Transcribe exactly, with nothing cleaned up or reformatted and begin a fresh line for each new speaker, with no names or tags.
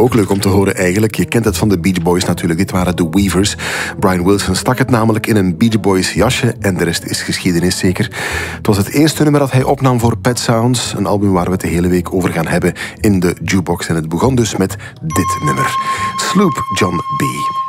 Ook leuk om te horen eigenlijk. Je kent het van de Beach Boys natuurlijk. Dit waren de Weavers. Brian Wilson stak het namelijk in een Beach Boys jasje en de rest is geschiedenis zeker. Het was het eerste nummer dat hij opnam voor Pet Sounds. Een album waar we het de hele week over gaan hebben in de Jukebox. En het begon dus met dit nummer. Sloop John B.